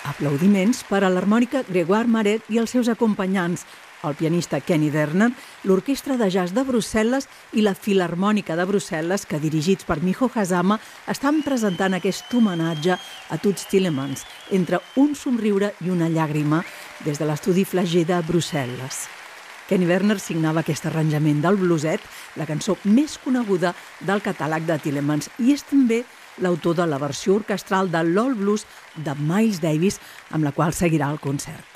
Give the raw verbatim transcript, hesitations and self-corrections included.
Aplaudiments per a l'harmònica Grégoire Maret i els seus acompanyants, el pianista Kenny Werner, l'Orquestra de Jazz de Brussel·les i la Filharmònica de Brussel·les, que dirigits per Miho Hazama estan presentant aquest homenatge a Toots Thielemans, entre un somriure i una llàgrima, des de l'estudi Flagey de Brussel·les. Kenny Werner signava aquest arranjament del blueset, la cançó més coneguda del catàleg de Thielemans, i és també l'autor de la versió orquestral de l'All Blues de Miles Davis, amb la qual seguirà el concert.